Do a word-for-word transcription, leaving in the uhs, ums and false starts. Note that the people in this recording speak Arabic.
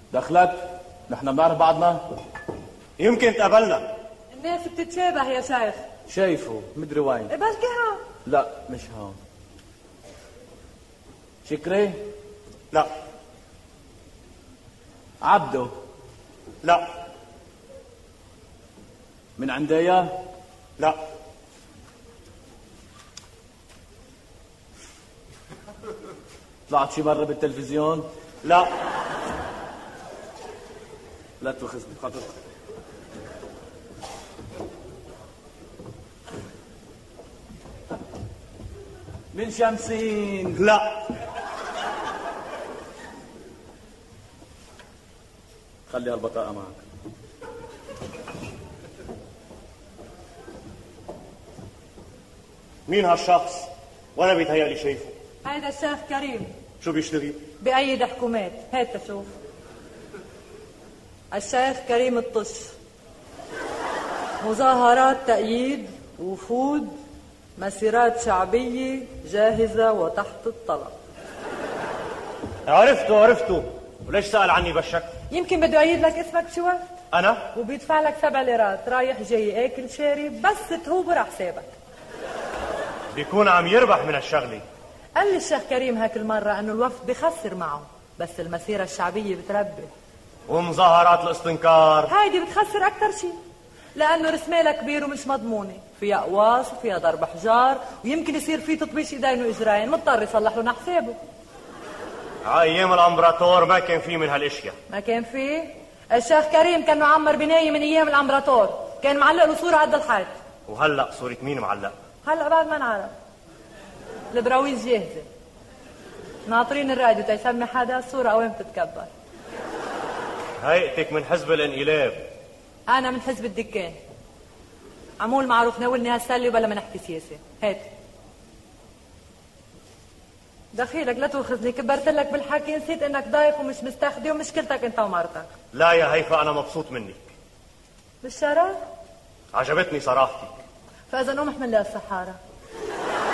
دخلك؟ نحن بنعرف بعضنا؟ يمكن تقابلنا. الناس بتتشابه يا شيخ. شايفه مدري وين. بلكي هون. لا مش هون. شكري؟ لا. عبده؟ لا. من عنديا؟ لا. طلعت شي مرة بالتلفزيون؟ لا. لا تأخذني خاطر. من شمسين؟ لا. خلي هالبطاقة معك. مين هالشخص؟ وانا بيتهيألي شايفه. هيدا الشيخ كريم. شو بيشتغل؟ بأيد حكومات. هات تشوف. الشيخ كريم الطش. مظاهرات تأييد، وفود، مسيرات شعبية جاهزة وتحت الطلب. عرفته عرفته. وليش سأل عني بالشكل؟ يمكن بده يعيد لك اسمك شو وقت؟ أنا؟ وبيدفع لك سبع ليرات رايح جاي آكل شارب بس تهوب على حسابك. بيكون عم يربح من الشغلة. قال لي الشيخ كريم هاك المرة انه الوفد بخسر معه بس المسيرة الشعبية بتربي. ومظاهرات الاستنكار هايدي بتخسر أكتر شيء لأنه رسمالها كبير ومش مضمونة، فيها قواص وفيها ضرب حجار ويمكن يصير فيه تطبيش ايدين واجرين، مضطر يصلح لنا حسابه. ايام الامبراطور ما كان فيه من هالاشياء. ما كان فيه؟ الشيخ كريم كان معمر بناية من ايام الامبراطور، كان معلق له صورة قد الحيط. وهلا صورة مين معلق؟ هلا بعد ما نعرف. البراويز جاهزة، ناطرين الراديو تيسمي حدا الصورة وين بتتكبر. هيئتك من حزب الانقلاب. أنا من حزب الدكان. عمول معروف ناولني هالسلة وبلا ما نحكي سياسة. هات دخيلك لا تأخذني، كبرت لك بالحكي نسيت انك ضايف ومش مستخدم ومشكلتك انت ومرتك. لا يا هيفا أنا مبسوط منك. بالشرف؟ عجبتني صراحتك. فإذا قوم احمل لي السحارة.